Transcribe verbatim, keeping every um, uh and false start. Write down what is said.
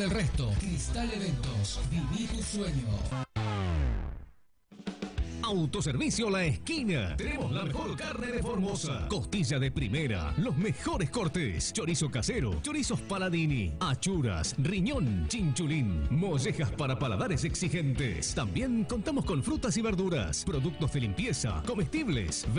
el resto. Cristal Eventos. Viví tu sueño. Autoservicio La Esquina. Tenemos la mejor carne de Formosa. Costilla de primera. Los mejores cortes. Chorizo casero. Chorizos Paladini. Achuras. Riñón. Chinchulín. Mollejas para paladares exigentes. También contamos con frutas y verduras. Productos de limpieza. Comestibles.